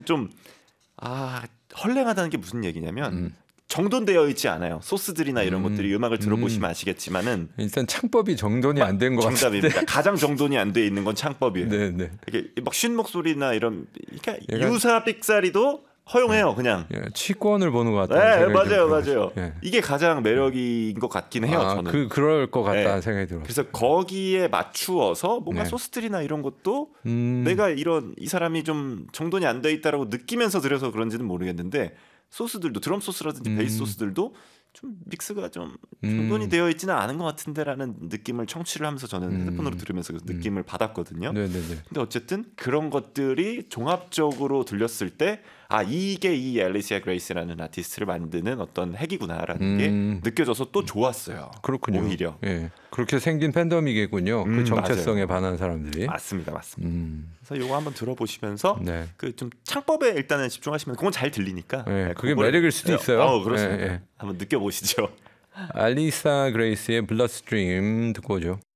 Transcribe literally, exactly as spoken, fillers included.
좀 아, 헐랭하다는 게 무슨 얘기냐면 음. 정돈되어 있지 않아요. 소스들이나 이런 음. 것들이 음악을 들어보시면 아시겠지만은 일단 창법이 정돈이 안 된 것 같은데. 정답입니다. 가장 정돈이 안 돼 있는 건 창법이에요. 네, 네. 이게 막 쉰 목소리나 이런 그러니까 얘가- 유사 삑사리도 허용해요, 그냥. 예, 치권을 보는 것 네, 같다는 생각이 맞아요, 좀 맞아요. 예. 이게 가장 매력인 것 같긴 해요, 아, 저는. 그 그럴 것 같다는 네. 생각이 들어요. 그래서 거기에 맞추어서 뭔가 네. 소스들이나 이런 것도 음, 내가 이런 이 사람이 좀 정돈이 안 돼 있다라고 느끼면서 들여서 그런지는 모르겠는데 소스들도 드럼 소스라든지 음. 베이스 소스들도 좀 믹스가 좀 음. 정돈이 되어 있지는 않은 것 같은데라는 느낌을 청취를 하면서 저는 음. 헤드폰으로 들으면서 그 느낌을 받았거든요. 네, 네, 네. 근데 어쨌든 그런 것들이 종합적으로 들렸을 때 아 이게 이 앨리시아 그레이스라는 아티스트를 만드는 어떤 핵이구나라는 음. 게 느껴져서 또 좋았어요. 그렇군요. 오히려 예, 그렇게 생긴 팬덤이겠군요. 음, 그 정체성에 맞아요. 반한 사람들이. 맞습니다, 맞습니다. 음, 그래서 이거 한번 들어보시면서 네. 그 좀 창법에 일단은 집중하시면 그건 잘 들리니까. 예, 네, 그게 그걸- 매력일 수도 네, 있어요. 어, 그렇습니다. 예, 예. 한번 느껴보시죠. 알리사 그레이스의 블러드스트림 듣고 오죠.